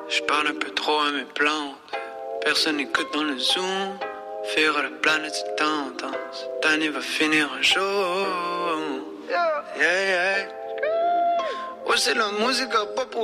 Je parle un peu trop à mes plantes. Personne n'écoute dans le zoom. Faire la planète c'est tendance. Cette année va finir un jour. Yeah, yeah. Ouais, c'est la musique à pas pour